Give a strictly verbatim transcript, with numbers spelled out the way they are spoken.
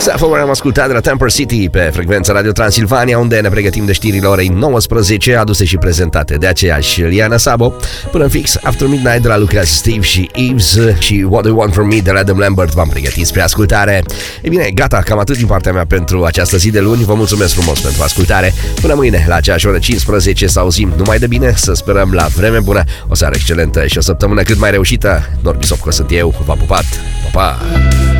Sapphire am ascultat de la Temper City pe frecvența Radio Transilvania, unde ne pregătim de știrile orei nouăsprezece, aduse și prezentate de aceeași Liana Sabo. Până fix After Midnight de la Lucas Steve și Eves și What Do You Want From Me de la Adam Lambert v-am pregătit spre ascultare. E bine, gata, cam atât din partea mea pentru această zi de luni. Vă mulțumesc frumos pentru ascultare. Până mâine, la aceeași oră cincisprezece, să auzim numai de bine, să sperăm la vreme bună, o seară excelentă și o săptămână cât mai reușită. Norbi Sopco sunt eu, v-am pupat, pa, pa!